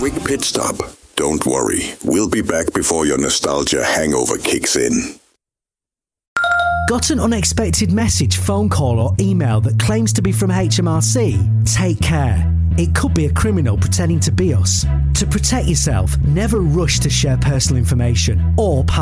quick pit stop. Don't worry, we'll be back before your nostalgia hangover kicks in. Got an unexpected message, phone call or email that claims to be from HMRC? Take care. It could be a criminal pretending to be us. To protect yourself, never rush to share personal information or